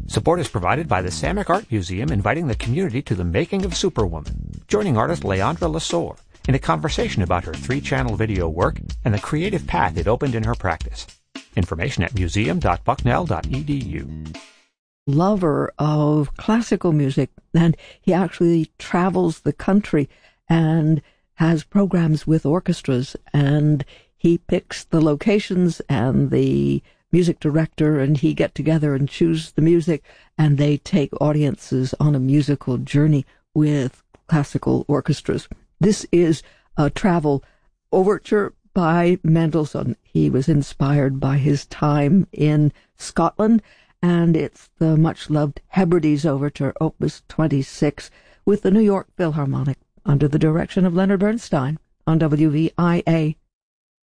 Support is provided by the Samick Art Museum, inviting the community to the making of Superwoman, joining artist Leandra Lesueur in a conversation about her 3-channel video work and the creative path it opened in her practice. Information at museum.bucknell.edu. Lover of classical music, and he actually travels the country and has programs with orchestras, and he picks the locations and the music director, and he get together and choose the music, and they take audiences on a musical journey with classical orchestras. This is a travel overture by Mendelssohn. He was inspired by his time in Scotland, and it's the much-loved Hebrides Overture, Opus 26, with the New York Philharmonic under the direction of Leonard Bernstein on WVIA.